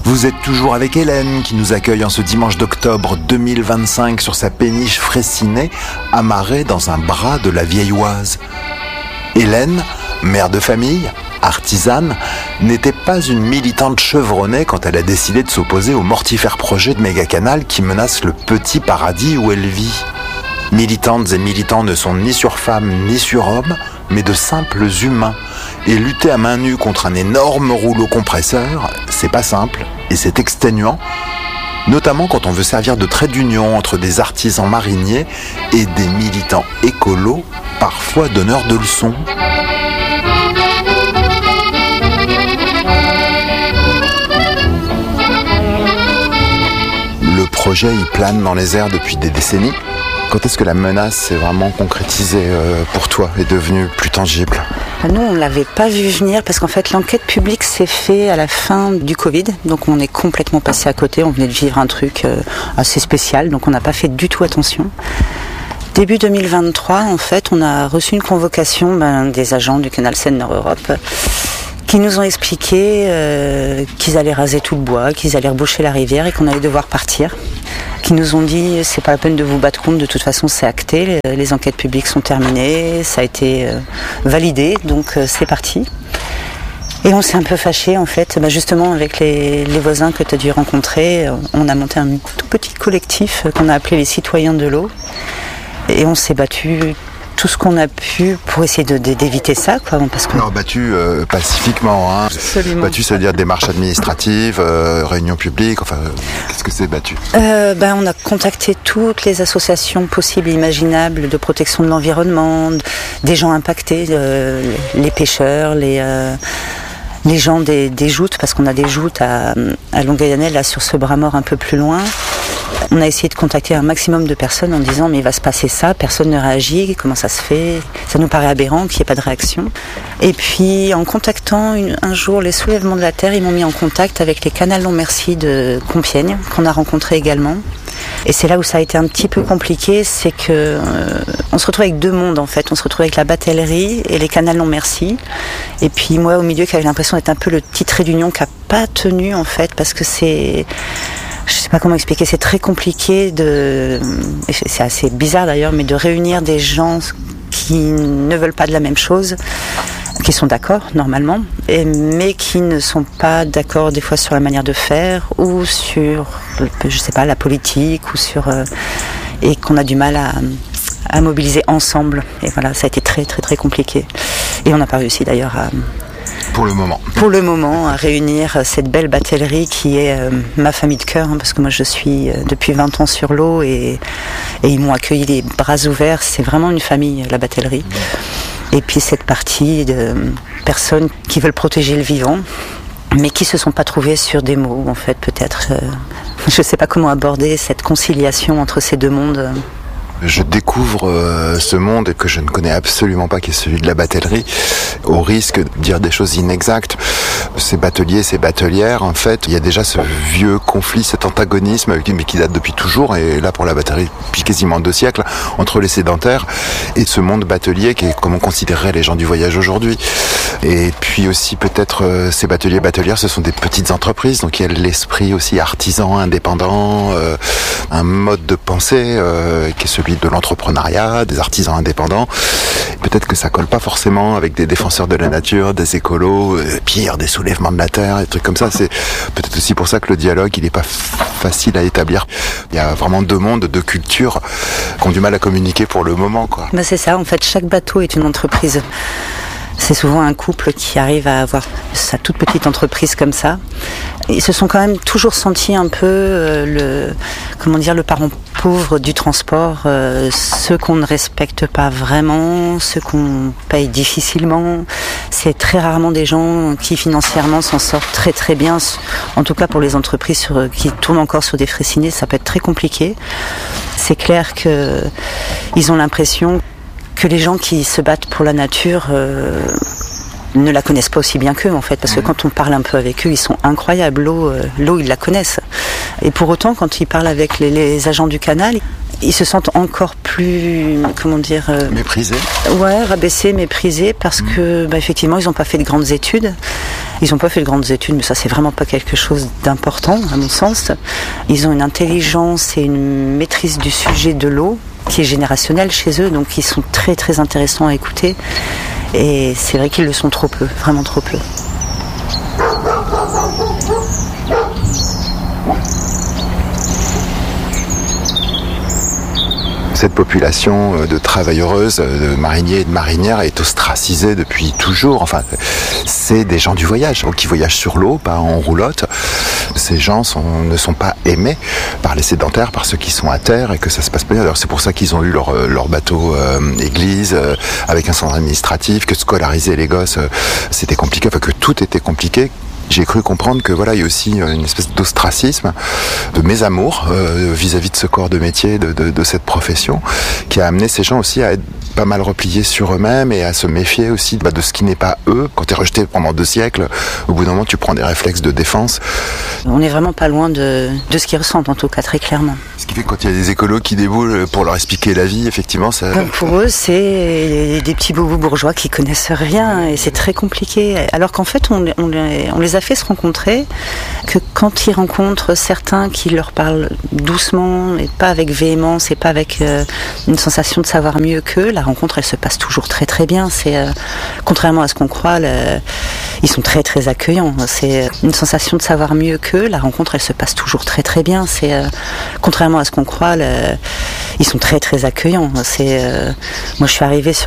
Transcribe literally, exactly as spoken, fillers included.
Vous êtes toujours avec Hélène qui nous accueille en ce dimanche d'octobre deux mille vingt-cinq sur sa péniche Fraissinet, amarrée dans un bras de la Vieille Oise. Hélène, mère de famille, artisane, n'était pas une militante chevronnée quand elle a décidé de s'opposer au mortifère projet de méga-canal qui menace le petit paradis où elle vit. Militantes et militants ne sont ni sur femmes ni sur hommes, mais de simples humains. Et lutter à main nue contre un énorme rouleau compresseur, c'est pas simple et c'est exténuant, notamment quand on veut servir de trait d'union entre des artisans mariniers et des militants écolos, parfois donneurs de leçons. Le projet, il plane dans les airs depuis des décennies. Quand est-ce que la menace s'est vraiment concrétisée pour toi et devenue plus tangible ? Nous, on ne l'avait pas vu venir parce qu'en fait, l'enquête publique s'est faite à la fin du Covid. Donc, on est complètement passé à côté. On venait de vivre un truc assez spécial. Donc, on n'a pas fait du tout attention. Début deux mille vingt-trois, en fait, on a reçu une convocation ben, des agents du canal Seine-Nord-Europe qui nous ont expliqué euh, qu'ils allaient raser tout le bois, qu'ils allaient reboucher la rivière et qu'on allait devoir partir. Qui nous ont dit c'est pas la peine de vous battre contre, de toute façon c'est acté, les, les enquêtes publiques sont terminées, ça a été euh, validé, donc euh, c'est parti. Et on s'est un peu fâchés en fait, bah, justement avec les, les voisins que tu as dû rencontrer, on a monté un tout petit collectif qu'on a appelé les citoyens de l'eau et on s'est battu tout ce qu'on a pu pour essayer de, de, d'éviter ça, quoi. Parce que... Alors battu euh, pacifiquement, hein. Absolument. Battu, ça veut dire démarches administratives, euh, réunions publiques, enfin, euh, qu'est-ce que c'est battu ? euh, ben, On a contacté toutes les associations possibles et imaginables de protection de l'environnement, des gens impactés, euh, les pêcheurs, les... Euh, les gens des, des joutes, parce qu'on a des joutes à, à Longueuil-Annel, là sur ce bras mort un peu plus loin. On a essayé de contacter un maximum de personnes en disant mais il va se passer ça, personne ne réagit, comment ça se fait ? Ça nous paraît aberrant qu'il n'y ait pas de réaction. Et puis en contactant une, un jour les Soulèvements de la Terre, ils m'ont mis en contact avec les Canals Non Merci de Compiègne, qu'on a rencontrés également. Et c'est là où ça a été un petit peu compliqué, c'est que euh, on se retrouve avec deux mondes en fait. On se retrouve avec la batellerie et les Canals Non Merci. Et puis moi au milieu qui avait l'impression d'être un peu le petit trait d'union qui n'a pas tenu en fait, parce que c'est... Je sais pas comment expliquer, c'est très compliqué de... C'est assez bizarre d'ailleurs, mais de réunir des gens qui ne veulent pas de la même chose, qui sont d'accord normalement, et, mais qui ne sont pas d'accord des fois sur la manière de faire ou sur, je sais pas, la politique ou sur, euh, et qu'on a du mal à, à mobiliser ensemble. Et voilà, ça a été très très très compliqué. Et on n'a pas réussi d'ailleurs à... Pour le moment. Pour le moment, à réunir cette belle batellerie qui est euh, ma famille de cœur, hein, parce que moi je suis euh, depuis vingt ans sur l'eau et, et ils m'ont accueilli les bras ouverts. C'est vraiment une famille, la batellerie. Et puis cette partie de personnes qui veulent protéger le vivant, mais qui se sont pas trouvées sur des mots, en fait, peut-être. Euh, je sais pas comment aborder cette conciliation entre ces deux mondes. Je découvre euh, ce monde que je ne connais absolument pas, qui est celui de la batellerie, au risque de dire des choses inexactes. Ces bateliers, ces batelières, en fait, il y a déjà ce vieux conflit, cet antagonisme, mais qui date depuis toujours, et là pour la batellerie depuis quasiment deux siècles, entre les sédentaires et ce monde batelier qui est comme on considérerait les gens du voyage aujourd'hui. Et puis aussi peut-être euh, ces bateliers, batelières, ce sont des petites entreprises, donc il y a l'esprit aussi artisan, indépendant, euh, un mode de pensée euh, qui est celui de l'entrepreneuriat, des artisans indépendants. Peut-être que ça colle pas forcément avec des défenseurs de la nature, des écolos, euh, pire, des soulèvements de la terre, des trucs comme ça. C'est peut-être aussi pour ça que le dialogue, il est pas f- facile à établir. Il y a vraiment deux mondes, deux cultures qui ont du mal à communiquer pour le moment, quoi. Ben c'est ça, en fait, chaque bateau est une entreprise. C'est souvent un couple qui arrive à avoir sa toute petite entreprise comme ça. Ils se sont quand même toujours sentis un peu euh, le, comment dire, le parent pauvre du transport, euh, ceux qu'on ne respecte pas vraiment, ceux qu'on paye difficilement. C'est très rarement des gens qui financièrement s'en sortent très très bien. En tout cas pour les entreprises sur, qui tournent encore sur des Fraissinet, ça peut être très compliqué. C'est clair que ils ont l'impression que les gens qui se battent pour la nature euh, ne la connaissent pas aussi bien qu'eux, en fait, parce que quand on parle un peu avec eux, ils sont incroyables. L'eau, euh, l'eau, ils la connaissent. Et pour autant, quand ils parlent avec les, les agents du canal, ils se sentent encore plus, comment dire, euh, méprisés. Ouais, rabaissés, méprisés, parce mmh. que, bah, effectivement, ils n'ont pas fait de grandes études. Ils n'ont pas fait de grandes études, mais ça, c'est vraiment pas quelque chose d'important, à mon sens. Ils ont une intelligence et une maîtrise du sujet de l'eau qui est générationnelle chez eux, donc ils sont très, très intéressants à écouter. Et c'est vrai qu'ils le sont trop peu, vraiment trop peu. Cette population de travailleuses, de mariniers et de marinières est ostracisée depuis toujours. Enfin, c'est des gens du voyage, qui voyagent sur l'eau, pas en roulotte. Ces gens sont, ne sont pas aimés par les sédentaires, par ceux qui sont à terre, et que ça se passe pas bien. Alors c'est pour ça qu'ils ont eu leur, leur bateau euh, église, euh, avec un centre administratif, que scolariser les gosses, euh, c'était compliqué, enfin que tout était compliqué. J'ai cru comprendre que voilà, il y a aussi une espèce d'ostracisme, de mésamour euh, vis-à-vis de ce corps de métier, de, de, de cette profession, qui a amené ces gens aussi à être pas mal repliés sur eux-mêmes et à se méfier aussi bah, de ce qui n'est pas eux. Quand tu es rejeté pendant deux siècles, au bout d'un moment, tu prends des réflexes de défense. On n'est vraiment pas loin de, de ce qu'ils ressentent, en tout cas, très clairement. Ce qui fait que quand il y a des écolos qui déboulent pour leur expliquer la vie, effectivement, ça... Donc pour eux, c'est des petits bobos bourgeois qui connaissent rien et c'est très compliqué. Alors qu'en fait, on, on, les, on les a fait se rencontrer, que quand ils rencontrent certains qui leur parlent doucement et pas avec véhémence et pas avec euh, une sensation de savoir mieux qu'eux, la rencontre, elle se passe toujours très très bien. C'est euh, contrairement à ce qu'on croit, le, ils sont très très accueillants. C'est une sensation de savoir mieux qu'eux, la rencontre, elle se passe toujours très très bien. C'est euh, contrairement à ce qu'on croit, le, ils sont très très accueillants. C'est euh, moi, je suis arrivée sur